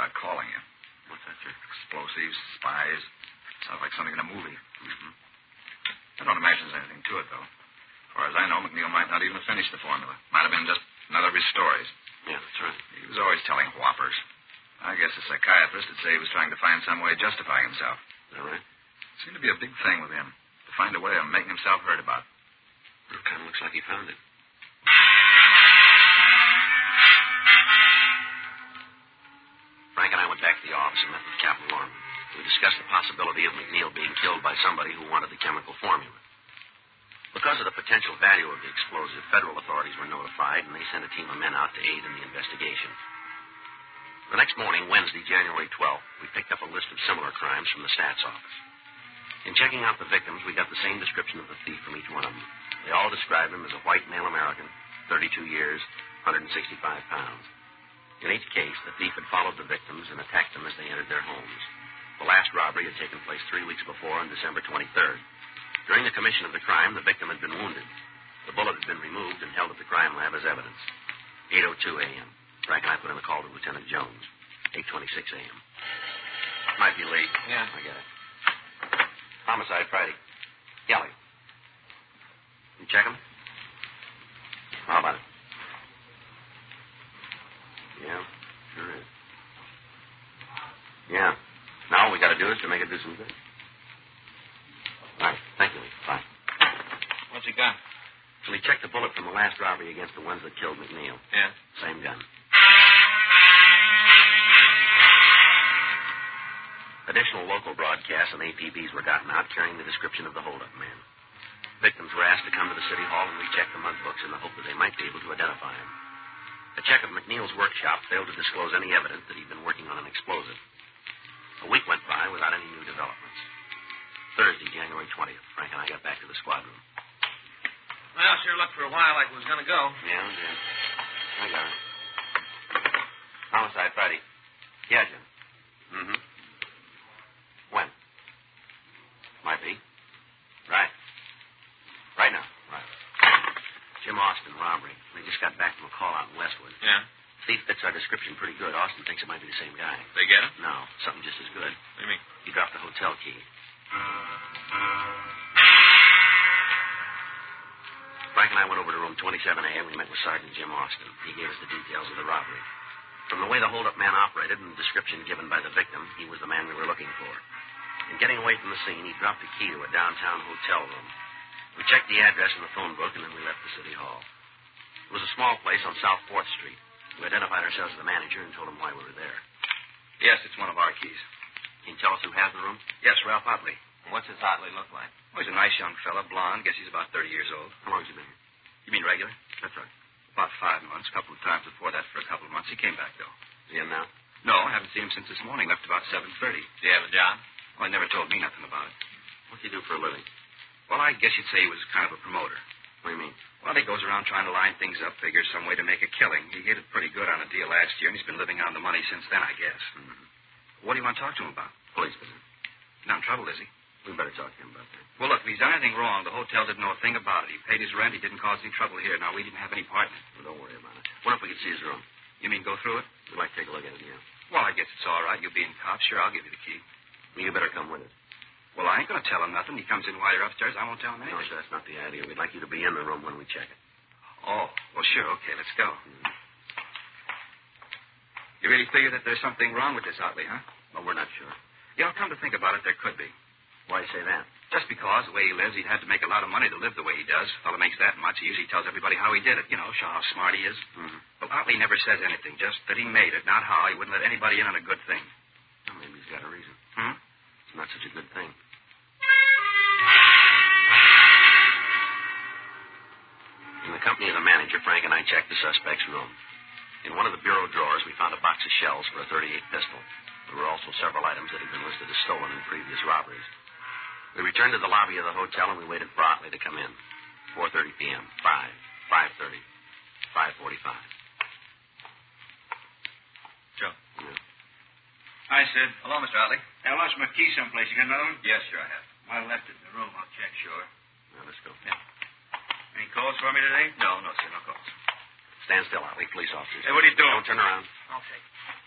about calling you. What's that, sir? Explosives, spies. Sounds like something in a movie. Mm-hmm. I don't imagine there's anything to it, though. As far as I know, McNeil might not even have finished the formula. Might have been just another of his stories. Yeah, that's right. He was always telling whoppers. I guess a psychiatrist would say he was trying to find some way of justifying himself. Is that right? Seemed to be a big thing with him, to find a way of making himself heard about. Well, it kind of looks like he found it. Frank and I went back to the office and met with Captain Lorman. We discussed the possibility of McNeil being killed by somebody who wanted the chemical formula. Because of the potential value of the explosive, federal authorities were notified, and they sent a team of men out to aid in the investigation. The next morning, Wednesday, January 12th, we picked up a list of similar crimes from the stats office. In checking out the victims, we got the same description of the thief from each one of them. They all described him as a white male American, 32 years, 165 pounds. In each case, the thief had followed the victims and attacked them as they entered their homes. The last robbery had taken place 3 weeks before on December 23rd. During the commission of the crime, the victim had been wounded. The bullet had been removed and held at the crime lab as evidence. 8:02 a.m. Frank and I put in a call to Lieutenant Jones. 8:26 a.m. Might be late. Yeah. I get it. Homicide Friday. Galley. You check him? How about it? Yeah, sure is. Yeah. Now all we got to do is to make it do some good. All right. Thank you. Bye. What's he got? So we checked the bullet from the last robbery against the ones that killed McNeil. Yeah. Same gun. Additional local broadcasts and APBs were gotten out carrying the description of the holdup man. Victims were asked to come to the city hall and recheck the mug books in the hope that they might be able to identify him. A check of McNeil's workshop failed to disclose any evidence that he'd been working on an explosive. A week went by without any new developments. Thursday, January 20th, Frank and I got back to the squad room. Well, sure looked for a while like it was going to go. Yeah, Jim. I got it. Homicide Friday. Yeah, Jim. Mm-hmm. When? Might be. Right. Right now. Right. Jim Austin, robbery. They just got back from a call out in Westwood. Yeah? Thief fits our description pretty good. Austin thinks it might be the same guy. They get him? No, something just as good. What do you mean? He dropped the hotel key. Frank and I went over to room 27A and we met with Sergeant Jim Austin. He gave us the details of the robbery. From the way the holdup man operated and the description given by the victim, he was the man we were looking for. In getting away from the scene, he dropped the key to a downtown hotel room. We checked the address in the phone book and then we left the city hall. It was a small place on South 4th Street. We identified ourselves as the manager and told him why we were there. Yes, it's one of our keys. Can you tell us who has the room? Yes, Ralph Otley. What's his Otley look like? Oh, he's a nice young fella, blonde. Guess he's about 30 years old. How long has he been here? You mean regular? That's right. About 5 months. A couple of times before that for a couple of months. He came back, though. Is he in now? No, I haven't seen him since this morning. Left about 7:30. Do you have a job? Oh, he never told me nothing about it. What's he do for a living? Well, I guess you'd say he was kind of a promoter. What do you mean? Well, he goes around trying to line things up, figures some way to make a killing. He hit it pretty good on a deal last year, and he's been living on the money since then, I guess. Mm-hmm. What do you want to talk to him about? Police business. Not in trouble, is he? We better talk to him about that. Well, look, if he's done anything wrong, the hotel didn't know a thing about it. He paid his rent. He didn't cause any trouble here. Now, we didn't have any part in it. Well, don't worry about it. What if we could see his room? You mean go through it? We'd like to take a look at it, yeah. Well, I guess it's all right. You'll be in cops. Sure, I'll give you the key. Well, you better come with us. Well, I ain't going to tell him nothing. He comes in while you're upstairs. I won't tell him anything. No, sir, that's not the idea. We'd like you to be in the room when we check it. Oh, well, sure. Okay, let's go. Mm-hmm. You really figure that there's something wrong with this Otley, huh? Well, we're not sure. Yeah, come to think about it, there could be. Why do you say that? Just because the way he lives, he'd have to make a lot of money to live the way he does. Fellow makes that much. He usually tells everybody how he did it. You know, show how smart he is. Mm-hmm. Well, Otley never says anything, just that he made it, not how. He wouldn't let anybody in on a good thing. Well, maybe he's got a reason. Hmm? It's not such a good thing. In the company of the manager, Frank and I checked the suspect's room. In one of the bureau drawers, we found a box of shells for a .38 pistol. There were also several items that had been listed as stolen in previous robberies. We returned to the lobby of the hotel and we waited for Otley to come in. 4:30 p.m. 5:30. 5:45. Joe. Yeah. Hi, Sid. Hello, Mr. Otley. I lost my key someplace. You got another one? Yes, sure I have. I left it in the room. I'll check, sure. Now, let's go. Yeah. Any calls for me today? No, sir, no calls. Stand still, Otley. Police officers. Hey, what are you doing? Don't turn around. Okay.